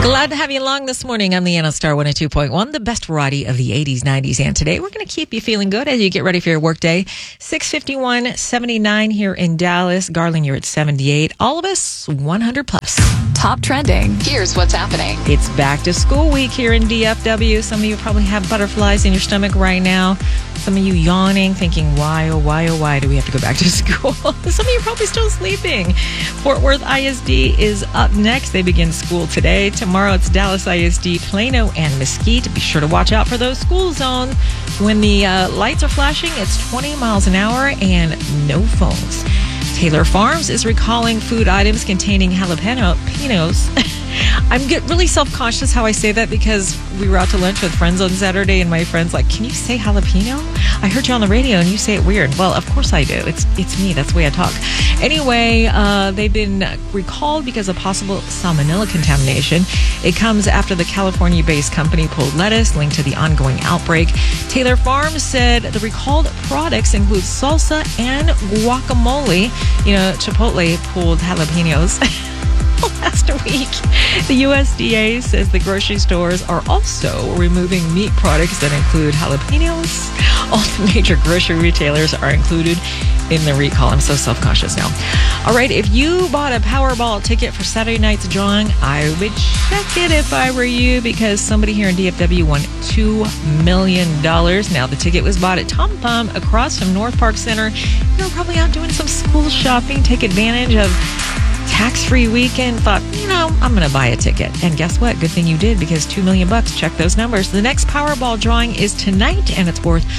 Glad to have you along this morning. I'm Leanna Star 102.1, the best variety of the 80s, 90s, and today. We're going to keep you feeling good as you get ready for your workday. 651, 79 here in Dallas. Garland, you're at 78. All of us, 100 plus. Top trending. Here's what's happening. It's back to school week here in DFW. Some of you probably have butterflies in your stomach right now. Some of you yawning, thinking, why, oh, why do we have to go back to school? Some of you are probably still sleeping. Fort Worth ISD is up next. They begin school today. Tomorrow it's Dallas ISD, Plano, and Mesquite. Be sure to watch out for those school zones. When the lights are flashing, it's 20 miles an hour and no phones. Taylor Farms is recalling food items containing jalapenos. I'm really self-conscious how I say that because we were out to lunch with friends on Saturday and my friend's like, can you say jalapeno? I heard you on the radio and you say it weird. Well, of course I do. It's me. That's the way I talk. Anyway, they've been recalled because of possible salmonella contamination. It comes after the California-based company pulled lettuce linked to the ongoing outbreak. Taylor Farms said the recalled products include salsa and guacamole. You know, Chipotle pulled jalapenos last week. The USDA says the grocery stores are also removing meat products that include jalapenos. All the major grocery retailers are included in the recall. I'm so self-conscious now. All right, if you bought a Powerball ticket for Saturday night's drawing, I would check it if I were you because somebody here in DFW won $2 million. Now, the ticket was bought at Tom Thumb across from North Park Center. You're probably out doing some school shopping, take advantage of tax-free weekend, thought, I'm going to buy a ticket. And guess what? Good thing you did because $2 million. Check those numbers. The next Powerball drawing is tonight and it's worth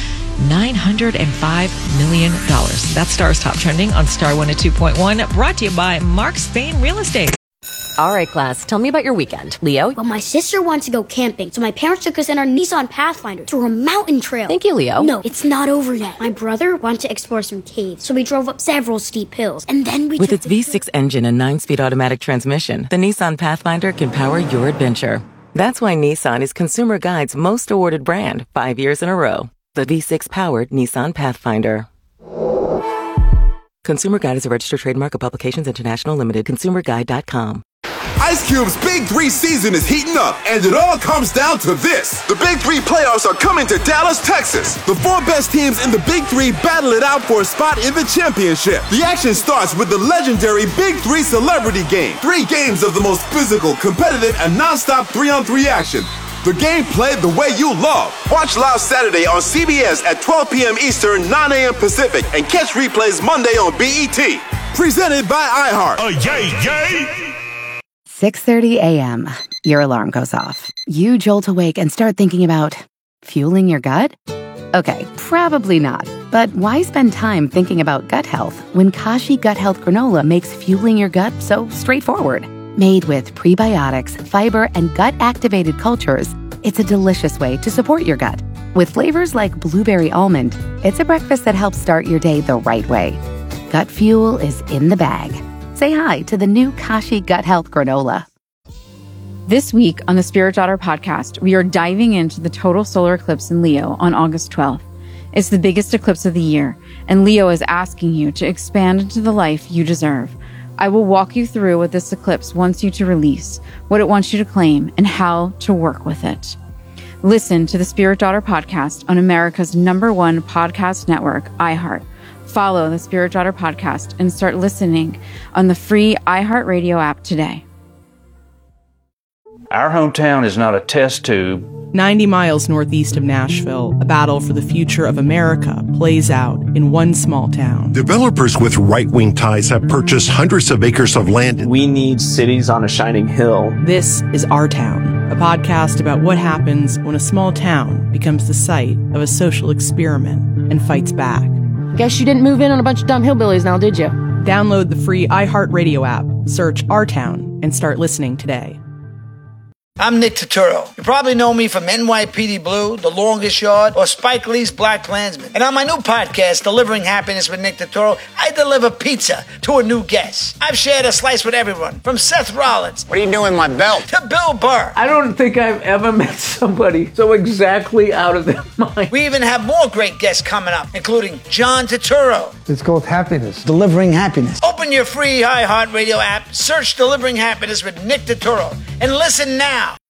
$905 million. That's Star's Top Trending on Star 102.1, brought to you by Mark Spain Real Estate. All right, class, tell me about your weekend. Leo? Well, my sister wants to go camping, so my parents took us in our Nissan Pathfinder to a mountain trail. Thank you, Leo. No, it's not over yet. My brother wanted to explore some caves, so we drove up several steep hills, and then we With its V6 engine and 9-speed automatic transmission, the Nissan Pathfinder can power your adventure. That's why Nissan is Consumer Guide's most awarded brand 5 years in a row. The V6-powered Nissan Pathfinder. Consumer Guide is a registered trademark of Publications International Limited. ConsumerGuide.com. Ice Cube's Big 3 season is heating up, and it all comes down to this. The Big 3 playoffs are coming to Dallas, Texas. The 4 best teams in the Big 3 battle it out for a spot in the championship. The action starts with the legendary Big 3 Celebrity Game. 3 games of the most physical, competitive, and non-stop 3-on-3 action. The game played the way you love. Watch live Saturday on CBS at 12 p.m. Eastern, 9 a.m. Pacific, and catch replays Monday on BET. Presented by iHeart. Yay! 6:30 a.m. Your alarm goes off. You jolt awake and start thinking about fueling your gut? Okay, probably not. But why spend time thinking about gut health when Kashi Gut Health Granola makes fueling your gut so straightforward? Made with prebiotics, fiber, and gut-activated cultures, it's a delicious way to support your gut. With flavors like blueberry almond, it's a breakfast that helps start your day the right way. Gut fuel is in the bag. Say hi to the new Kashi Gut Health Granola. This week on the Spirit Daughter podcast, we are diving into the total solar eclipse in Leo on August 12th. It's the biggest eclipse of the year, and Leo is asking you to expand into the life you deserve. I will walk you through what this eclipse wants you to release, what it wants you to claim, and how to work with it. Listen to the Spirit Daughter podcast on America's #1 podcast network, iHeart. Follow the Spirit Daughter podcast and start listening on the free iHeartRadio app today. Our hometown is not a test tube. 90 miles northeast of Nashville, a battle for the future of America plays out in one small town. Developers with right-wing ties have purchased hundreds of acres of land. We need cities on a shining hill. This is Our Town, a podcast about what happens when a small town becomes the site of a social experiment and fights back. Guess you didn't move in on a bunch of dumb hillbillies now, did you? Download the free iHeartRadio app, search Our Town, and start listening today. I'm Nick Turturro. You probably know me from NYPD Blue, The Longest Yard, or Spike Lee's Black Klansman. And on my new podcast, Delivering Happiness with Nick Turturro, I deliver pizza to a new guest. I've shared a slice with everyone, from Seth Rollins. What are you doing with my belt? To Bill Burr. I don't think I've ever met somebody so exactly out of their mind. We even have more great guests coming up, including John Turturro. It's called Happiness. Delivering Happiness. Open your free iHeartRadio app, search Delivering Happiness with Nick Turturro, And listen now.